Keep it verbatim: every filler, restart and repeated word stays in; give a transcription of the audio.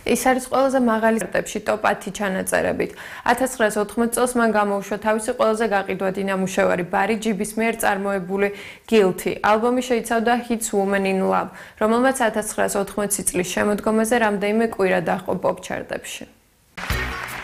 ის არის ყველაზე მაღალი ჩარტებში ტოპ ათი ჩანაწერებით. ათას ცხრაას ოთხმოცი წელს მან გამოუშვა თავისი ყველაზე გაყიდვადი ნამუშევარი ბარი ჯიბის მიერ წარმოებული Guilty. ალბომი შეიცავდა hits Woman in Love, რომელმაც ათას ცხრაას ოთხმოცი წლის შემოდგომაზე რამდენიმე კვირა დაჰყო პოპ ჩარტებში.